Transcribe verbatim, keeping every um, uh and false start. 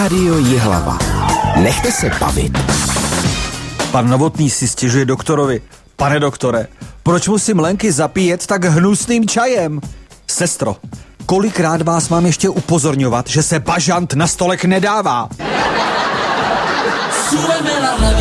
Rádio Jihlava. Nechte se bavit. Pan Novotný si stěžuje doktorovi. Pane doktore, proč musím Lenky zapíjet tak hnusným čajem? Sestro, kolikrát vás mám ještě upozorňovat, že se bažant na stolek nedává?